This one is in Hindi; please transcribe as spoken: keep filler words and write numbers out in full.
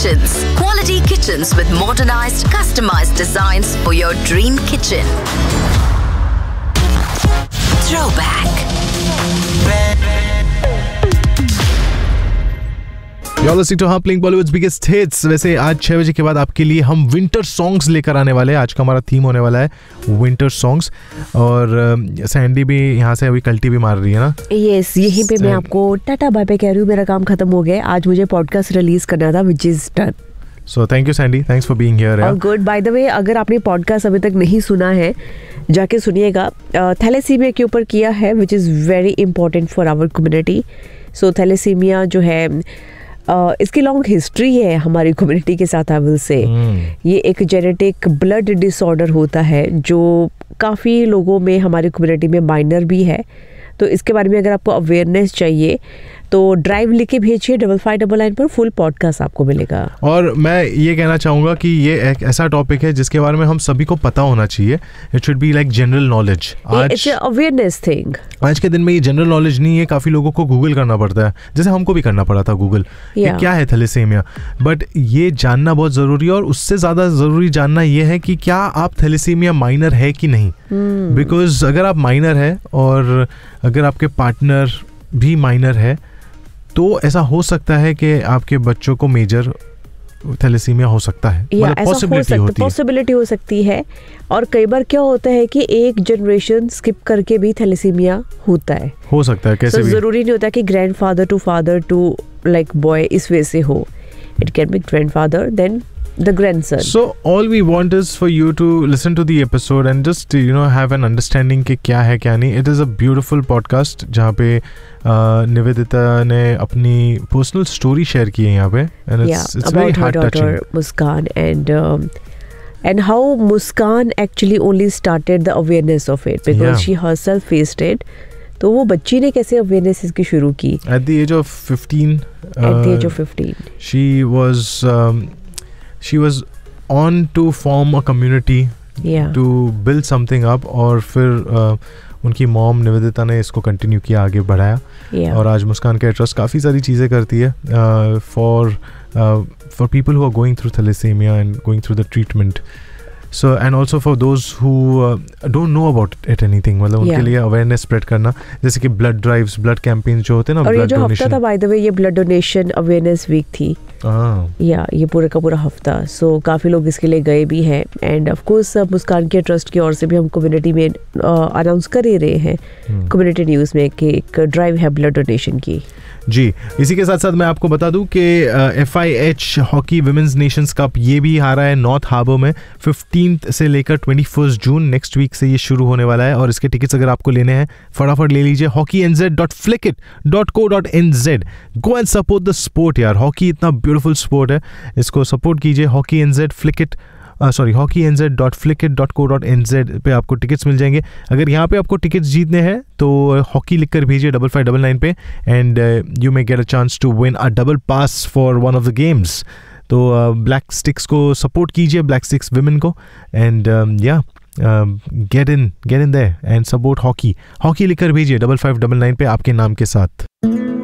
Kitchens. Quality kitchens with modernized, customized designs for your dream kitchen. Throwback. You're listening to Hum playing Bollywood's biggest hits. वैसे आज छह बजे के बाद आपके लिए हम विंटर सॉन्ग्स लेकर आने वाले हैं. आज का हमारा थीम होने वाला है विंटर सॉन्ग्स. और सैंडी भी यहाँ से अभी कल्टी भी मार रही है ना. यस, यहीं पे मैं आपको टाटा बाय बाय कह रही हूँ. मेरा काम खत्म हो गया. आज मुझे पॉडकास्ट रिलीज करना था, which is done. So thank you Sandy, thanks for being here. All good. By the way, अगर आपने पॉडकास्ट अभी तक नहीं सुना है, जाके सुनिएगा. थैलेसीमिया के ऊपर किया है, which is very important for our community. So thalassaemia जो है, Uh, इसकी लॉन्ग हिस्ट्री है हमारी कम्युनिटी के साथ. आई विल से ये एक जेनेटिक ब्लड डिसऑर्डर होता है जो काफ़ी लोगों में हमारी कम्युनिटी में माइनर भी है. तो इसके बारे में अगर आपको अवेयरनेस चाहिए तो ड्राइव लिख के भेजिए डबल फाइव डबल नाइन पर. फुल पॉडकास्ट आपको मिलेगा. और मैं ये कहना चाहूँगा कि ये एक ऐसा टॉपिक है जिसके बारे में हम सभी को पता होना चाहिए. It should be like general knowledge. It's awareness thing. आज के दिन में ये जनरल नॉलेज नहीं है. काफ़ी लोगों को गूगल करना पड़ता है, जैसे हमको भी करना पड़ा था गूगल yeah. क्या है थैलेसीमिया. बट ये जानना बहुत ज़रूरी है. और उससे ज़्यादा ज़रूरी जानना ये है कि क्या आप थैलेसीमिया माइनर है कि नहीं. Because hmm. अगर आप माइनर है और अगर आपके पार्टनर भी माइनर है तो ऐसा हो सकता है कि आपके बच्चों को मेजर थैलेसीमिया हो सकता है. या ऐसा हो सकता है, पॉसिबिलिटी हो सकती है. और कई बार क्या होता है कि एक जनरेशन स्किप करके भी थैलेसीमिया होता है. हो सकता है कैसे so, भी. जरूरी नहीं होता कि grandfather to father to like boy इस वे से हो. It can be grandfather then the grandson. So all we want is for you to listen to the episode and just you know have an understanding कि क्या है क्या नहीं. It is a beautiful podcast जहाँ पे निवेदिता ने अपनी personal story share की है यहाँ पे. And it's, yeah, it's very heart touching. About her daughter Muskan and um, and how Muskan actually only started the awareness of it because yeah. she herself faced it. तो वो बच्ची ने कैसे अवेयरनेस इसकी शुरू की? At the age of fifteen. At uh, the age of fifteen. She was um, she was on to form a community yeah. to build something up. और फिर uh, उनकी मॉम निवेदिता ने इसको कंटिन्यू किया, आगे बढ़ाया. yeah. और आज मुस्कान के ट्रस्ट काफ़ी सारी चीज़ें करती है for for people who are going through thalassaemia and going through the treatment. So and also for those who don't know about it anything, मतलब उनके लिए अवेयरनेस स्प्रेड करना, जैसे कि ब्लड ड्राइव्स, ब्लड कैंपेन्स जो होते हैं ना. और ये जो हफ्ता था बाय द वे, ये ब्लड डोनेशन अवेयरनेस वीक थी. या ये पूरे का पूरा हफ्ता. सो so, काफ़ी लोग इसके लिए गए भी हैं. एंड ऑफ कोर्स मुस्कान के ट्रस्ट की ओर से भी हम कम्युनिटी में अनाउंस कर ही रहे हैं कम्युनिटी न्यूज़ में कि एक ड्राइव है ब्लड डोनेशन की. जी, इसी के साथ साथ मैं आपको बता दूं कि F I H hockey women's Nations cup ये भी आ रहा है नॉर्थ हार्बर में फिफ्टींथ से लेकर twenty first June. Next week से ये शुरू होने वाला है. और इसके टिकट्स अगर आपको लेने हैं फटाफट ले लीजिए. Hockey N Z dot फ्लिकिट dot co dot N Z. Go and support the sport यार. हॉकी इतना ब्यूटीफुल स्पोर्ट है, इसको सपोर्ट कीजिए. Hockey N Z फ्लिकिट sorry hockey N Z dot फ्लिकिट dot co dot N Z पे आपको टिकट्स मिल जाएंगे. अगर यहाँ पे आपको टिकट्स जीतने हैं तो हॉकी लिख कर भेजिए डबल फाइव डबल नाइन पे and you may get a chance to win a double pass for one of the games. तो ब्लैक स्टिक्स को सपोर्ट कीजिए, ब्लैक स्टिक्स विमेन को. एंड या get in get in their and support hockey. Hockey लिख कर भेजिए डबल फाइव डबल नाइन पे आपके नाम के साथ.